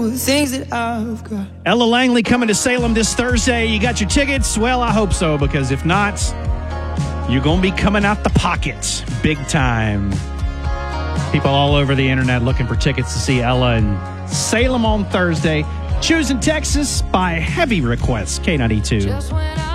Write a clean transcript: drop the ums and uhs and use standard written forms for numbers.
things that I've got. Ella Langley coming to Salem this Thursday. You got your tickets? Well, I hope so, because if not, you're going to be coming out the pocket big time. People all over the internet looking for tickets to see Ella in Salem on Thursday. Choosing Texas by heavy request. K92.